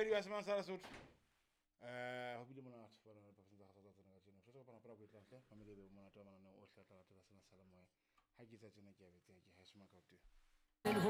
very well man Sarasot. Hobi mona atfana pa sinza khata tsena ka tsena. Tshotse pa na para go itla hle. Family be mona to mana o hla tla tla sana salamoya. Ha ke tsa tsena ke a betsa ke ha shima ka tu.